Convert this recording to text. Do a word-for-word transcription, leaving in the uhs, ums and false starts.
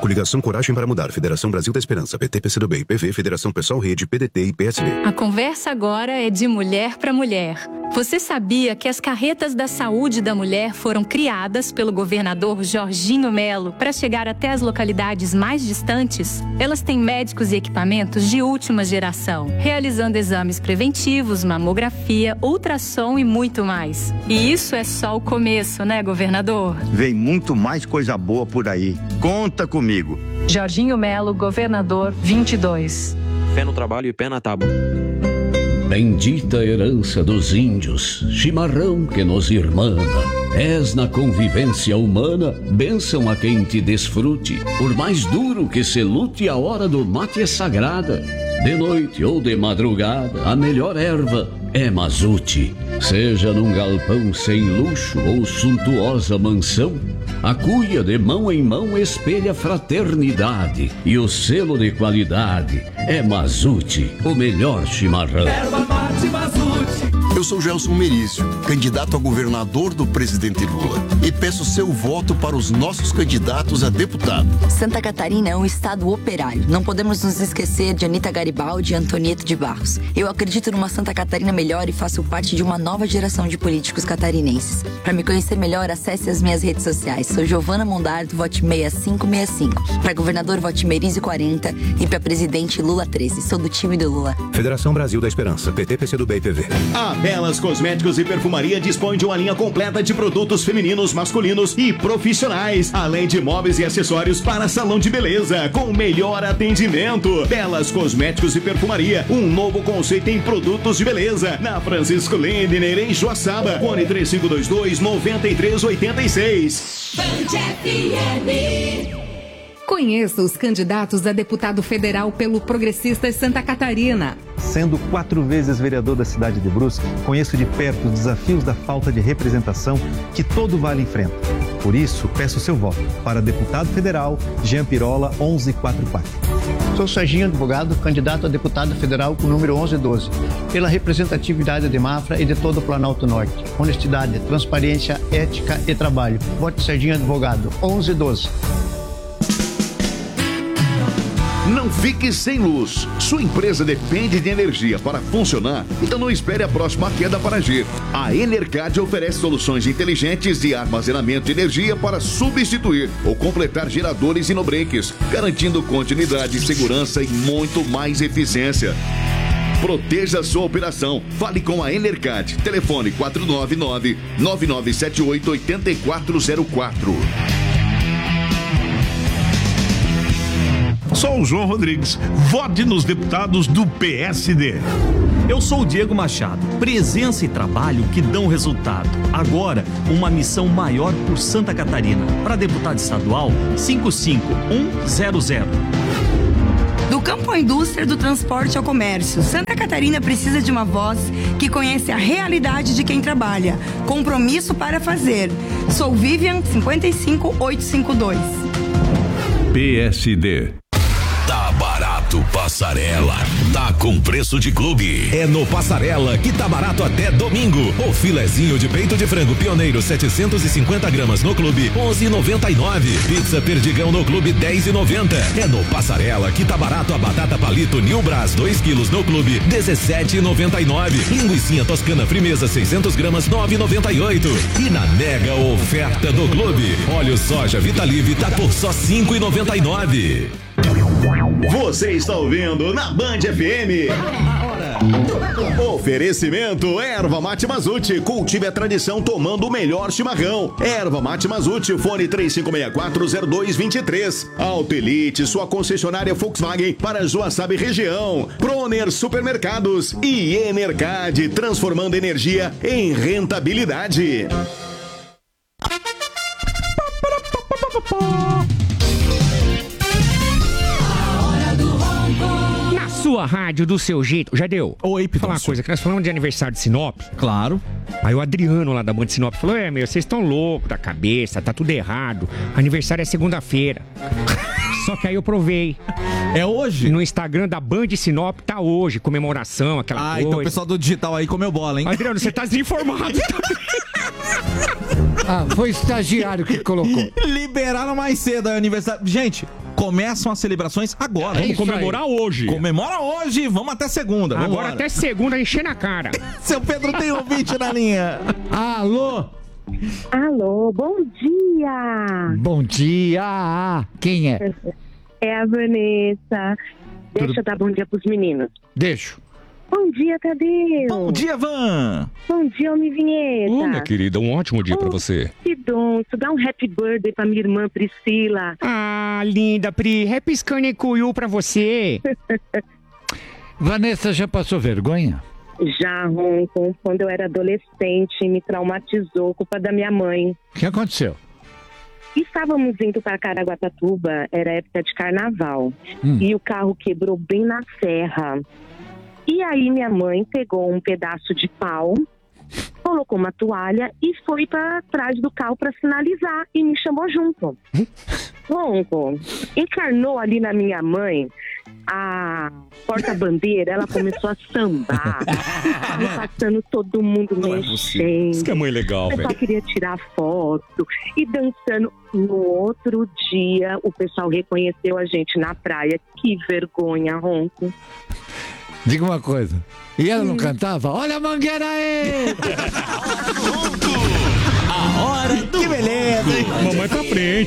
Coligação Coragem para Mudar, Federação Brasil da Esperança, P T, P C do B, P V, Federação Pessoal Rede, P D T e P S B. A conversa agora é de mulher para mulher. Você sabia que as carretas da saúde da mulher foram criadas pelo governador Jorginho Melo para chegar até as localidades mais distantes? Elas têm médicos e equipamentos de última geração, realizando exames preventivos, mamografia, ultrassom e muito mais. E isso é só o começo, né, governador? Vem muito mais coisa boa por aí. Conta comigo. Jorginho Melo, governador vinte e dois. Fé no trabalho e pé na tábua. Bendita herança dos índios, chimarrão que nos irmana. És na convivência humana, bênção a quem te desfrute. Por mais duro que se lute, a hora do mate é sagrada. De noite ou de madrugada, a melhor erva é mazute. Seja num galpão sem luxo ou suntuosa mansão, a cuia de mão em mão espelha fraternidade. E o selo de qualidade é Mazute, o melhor chimarrão. Erva mate Mazute. Eu sou Gelson Merício, candidato a governador do presidente Lula, e peço seu voto para os nossos candidatos a deputado. Santa Catarina é um estado operário. Não podemos nos esquecer de Anita Garibaldi e Antonieta de Barros. Eu acredito numa Santa Catarina melhor e faço parte de uma nova geração de políticos catarinenses. Para me conhecer melhor, acesse as minhas redes sociais. Sou Giovana Mondardo, vote seis cinco seis cinco. Para governador, vote Merizio quarenta. E para presidente, Lula treze. Sou do time do Lula. Federação Brasil da Esperança, P T, P C do B e P V. A Belas Cosméticos e Perfumaria dispõe de uma linha completa de produtos femininos, masculinos e profissionais, além de móveis e acessórios para salão de beleza, com melhor atendimento. Belas Cosméticos e Perfumaria, um novo conceito em produtos de beleza, na Francisco Lindner, em Joaçaba. Fone três cinco dois dois, nove três oito seis. Conheça os candidatos a deputado federal pelo Progressistas Santa Catarina. Sendo quatro vezes vereador da cidade de Brusque, conheço de perto os desafios da falta de representação que todo vale enfrenta. Por isso, peço seu voto para deputado federal Jean Pirola onze quarenta e quatro. Sou Serginho Advogado, candidato a deputado federal com o número onze doze, pela representatividade de Mafra e de todo o Planalto Norte. Honestidade, transparência, ética e trabalho. Vote Serginho Advogado, onze doze. Não fique sem luz. Sua empresa depende de energia para funcionar, então não espere a próxima queda para agir. A Enercad oferece soluções inteligentes de armazenamento de energia para substituir ou completar geradores e no-breaks, garantindo continuidade, segurança e muito mais eficiência. Proteja sua operação. Fale com a Enercad. Telefone quatro nove nove, nove nove sete oito, oito quatro zero quatro. Sou o João Rodrigues. Vote nos deputados do P S D. Eu sou o Diego Machado. Presença e trabalho que dão resultado. Agora, uma missão maior por Santa Catarina. Para deputado estadual, cinco cinco um zero zero. Do campo à indústria, do transporte ao comércio, Santa Catarina precisa de uma voz que conhece a realidade de quem trabalha. Compromisso para fazer. Sou Vivian cinquenta e cinco oito cinco dois. P S D. Tá barato, Passarela. Tá com preço de clube. É no Passarela que tá barato até domingo. O filezinho de peito de frango pioneiro setecentos e cinquenta gramas no clube onze e noventa e nove. Pizza perdigão no clube dez e noventa. É no Passarela que tá barato a batata palito New Brás dois quilos no clube dezessete e noventa e nove. Linguicinha toscana frimeza seiscentos gramas nove e noventa e oito. E na mega oferta do clube, óleo soja Vitalive tá por só cinco e noventa e nove. Você está ouvindo na Band F M. Oferecimento Erva Mate Mazute. Cultive a tradição tomando o melhor chimarrão. Erva Mate Mazute, fone três cinco seis quatro zero dois dois três. Auto Elite, sua concessionária Volkswagen para Joaçaba e região. Proner Supermercados e Enercad, transformando energia em rentabilidade. Sua rádio do seu jeito. Já deu? Oi, Pidoncio. Vou falar uma coisa, que nós falamos de aniversário de Sinop. Claro. Aí o Adriano lá da Band Sinop falou, é, meu, vocês estão loucos da cabeça, tá tudo errado. Aniversário é segunda-feira. Só que aí eu provei. É hoje? No Instagram da Band Sinop tá hoje, comemoração, aquela ah, coisa. Ah, então o pessoal do digital aí comeu bola, hein? Adriano, você tá desinformado. Ah, foi o estagiário que colocou. Liberaram mais cedo aí o aniversário. Gente, Começam as celebrações agora. Vamos comemorar aí. hoje. Comemora hoje, vamos até segunda. Vamos Agora embora. até segunda, encher na cara. Seu Pedro tem ouvinte na linha. Alô? Alô, bom dia. Bom dia. Quem é? É a Vanessa. Deixa Tudo... eu dar bom dia pros meninos. Deixo. Bom dia, Tadeu. Bom dia, Van. Bom dia, Homem Vinheta. Ô, minha querida, um ótimo dia oh, pra você. Que donço. Dá um happy birthday pra minha irmã Priscila. Ah, linda, Pri. Happy Scane Cuiu pra você. Vanessa, já passou vergonha? Já, Ronco. Quando eu era adolescente, me traumatizou, culpa da minha mãe. O que aconteceu? Estávamos indo para Caraguatatuba, era época de carnaval, hum. e o carro quebrou bem na serra. E aí minha mãe pegou um pedaço de pau, colocou uma toalha e foi para trás do carro para sinalizar e me chamou junto. Ronco, encarnou ali na minha mãe a porta-bandeira, ela começou a sambar, me passando todo mundo mexendo. Isso que é mãe legal, velho. O pessoal queria tirar foto e dançando. No outro dia, o pessoal reconheceu a gente na praia. Que vergonha, Ronco. Diga uma coisa. E ela não cantava? Olha a mangueira aí! A hora do... Que beleza, hein? Mamãe pra frente.